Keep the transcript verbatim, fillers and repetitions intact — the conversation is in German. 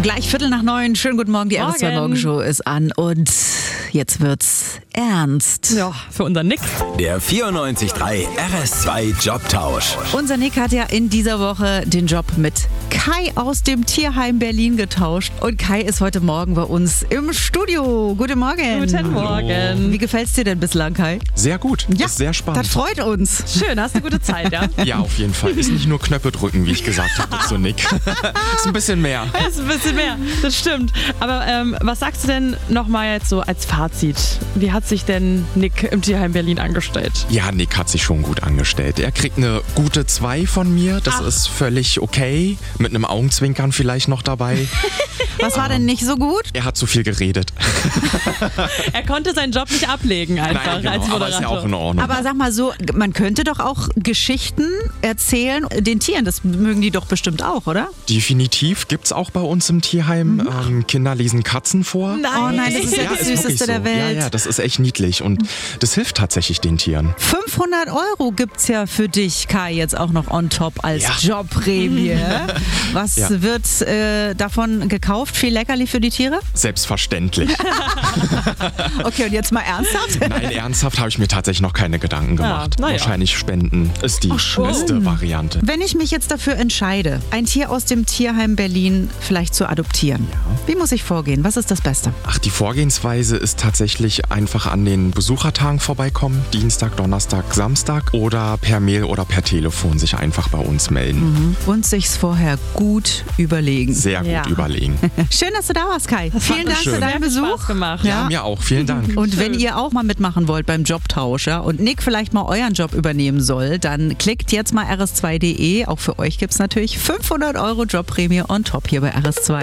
Gleich Viertel nach neun. Schönen guten Morgen. Die R S zwei Morgenshow ist an und jetzt wird's ernst. Ja, für unseren Nick. Der vierundneunzig Komma drei R S zwei Jobtausch. Unser Nick hat ja in dieser Woche den Job mit Kai aus dem Tierheim Berlin getauscht. Und Kai ist heute Morgen bei uns im Studio. Guten Morgen. Guten Morgen. Wie gefällt's dir denn bislang, Kai? Sehr gut. Ja, ist sehr spannend. Das freut uns. Schön, hast eine gute Zeit, ja? Ja, auf jeden Fall. Ist nicht nur Knöpfe drücken, wie ich gesagt habe zu Nick. Ist ein bisschen mehr. Ist ein bisschen mehr, das stimmt. Aber ähm, was sagst du denn nochmal jetzt so als Fazit? Wie hat sich denn Nick im Tierheim Berlin angestellt? Ja, Nick hat sich schon gut angestellt. Er kriegt eine gute zwei von mir. Das Ach. ist völlig okay. Mit einem Augenzwinkern vielleicht noch dabei. Was war denn nicht so gut? Er hat zu viel geredet. Er konnte seinen Job nicht ablegen einfach Nein, genau, als aber Moderator. ist ja auch in Ordnung. Aber sag mal so, man könnte doch auch Geschichten erzählen den Tieren. Das mögen die doch bestimmt auch, oder? Definitiv gibt's auch bei uns im Tierheim. Ähm, Kinder lesen Katzen vor. Nein. Oh nein, das ist ja, Ja, das ist wirklich Süßeste so. der Welt. Ja, ja, das ist echt niedlich und das hilft tatsächlich den Tieren. fünfhundert Euro gibt's ja für dich, Kai, jetzt auch noch on top als Ja. Jobprämie. Was Ja. wird äh, davon gekauft? Viel Leckerli für die Tiere? Selbstverständlich. Okay, und jetzt mal ernsthaft? Nein, ernsthaft habe ich mir tatsächlich noch keine Gedanken gemacht. na ja. Wahrscheinlich Spenden ist die beste Variante. Wenn ich mich jetzt dafür entscheide, ein Tier aus dem Tierheim Berlin vielleicht zu adoptieren, wie muss ich vorgehen? Was ist das Beste? Ach, die Vorgehensweise ist tatsächlich einfach an den Besuchertagen vorbeikommen. Dienstag, Donnerstag, Samstag. Oder per Mail oder per Telefon sich einfach bei uns melden. Und sich's vorher gut überlegen. Sehr gut Ja. überlegen. Schön, dass du da warst, Kai. Vielen Dank für schön. deinen Sehr viel Besuch. Spaß gemacht. Ja. Mir auch. Vielen Dank. Und wenn ihr auch mal mitmachen wollt beim Jobtausch, ja, und Nick vielleicht mal euren Job übernehmen soll, dann klickt jetzt mal r s zwei punkt d e. Auch für euch gibt's natürlich fünfhundert Euro Jobprämie on top hier bei R S zwei.